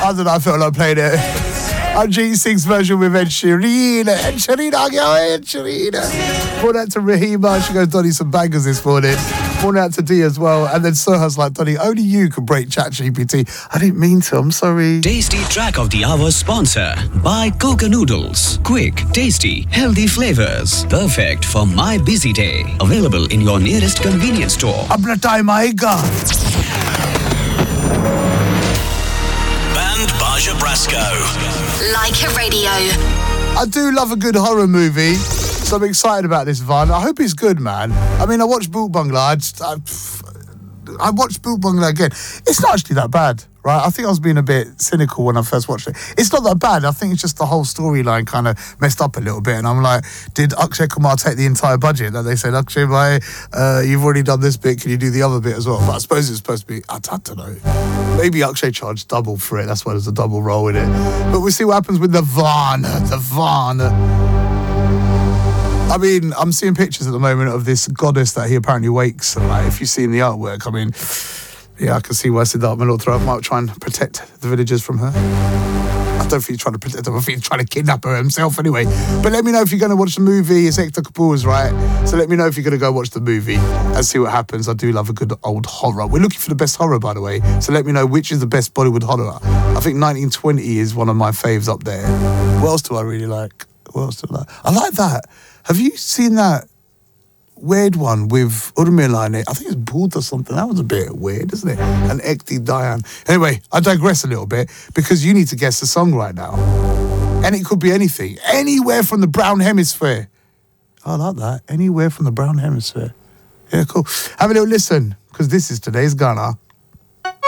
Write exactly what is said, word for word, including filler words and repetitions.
I don't know, I felt like playing it. A G six version with Ed Sheeran. Ed Sheeran, I go, Ed Sheeran. Born out to Rahima. She goes, Donny, some bangers this morning. Born out to D as well. And then Soha's like, Donny, only you can break ChatGPT. I didn't mean to, I'm sorry. Tasty Track of the Hour sponsor by Coca Noodles. Quick, tasty, healthy flavors. Perfect for my busy day. Available in your nearest convenience store. Abna time aayega. Band Baja Brasco. Like a Radio. I do love a good horror movie, so I'm excited about this, Van. I hope it's good, man. I mean, I watched Boot Bungalow. I, just, I, I watched Boot Bungalow again. It's not actually that bad, right? I think I was being a bit cynical when I first watched it. It's not that bad. I think it's just the whole storyline kind of messed up a little bit. And I'm like, did Akshay Kumar take the entire budget? That they said, Akshay, bhai, uh, you've already done this bit. Can you do the other bit as well? But I suppose it's supposed to be, I, I don't know. Maybe Akshay charged double for it. That's why there's a double role in it. But we'll see what happens with the Van. The Van. I mean, I'm seeing pictures at the moment of this goddess that he apparently wakes. And like, if you've seen the artwork, I mean, yeah, I can see why Siddharth Malhotra might try and protect the villagers from her. I don't think he's trying to protect them. I think he's trying to kidnap her himself anyway. But let me know if you're going to watch the movie. It's Hector Kapoor's, right? So let me know if you're going to go watch the movie and see what happens. I do love a good old horror. We're looking for the best horror, by the way. So let me know which is the best Bollywood horror. I think nineteen twenty is one of my faves up there. What else do I really like? What else do I like? I like that. Have you seen that weird one with Urmila in it? I think it's Booth or something. That was a bit weird, isn't it? And Ekti Dayan. Anyway, I digress a little bit because you need to guess the song right now. And it could be anything. Anywhere from the Brown Hemisphere. I like that. Anywhere from the Brown Hemisphere. Yeah, cool. Have a little listen because this is today's Ghana.